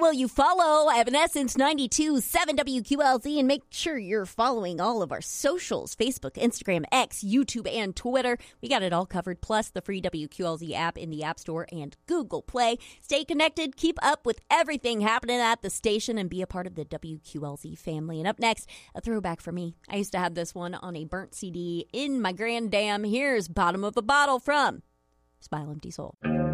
will you follow Evanescence 92.7 WQLZ and make sure you're following all of our socials, Facebook, Instagram, X, YouTube, and Twitter. We got it all covered, plus the free WQLZ app in the App Store and Google Play. Stay connected, keep up with everything happening at the station, and be a part of the WQLZ family. And up next, a throwback for me. I used to have this one on a burnt CD in my Grand Dam. Here's Bottom of a Bottle from Smile Empty Soul.